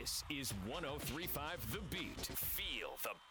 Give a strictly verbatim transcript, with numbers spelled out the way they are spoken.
This is one oh three point five The Beat. Feel the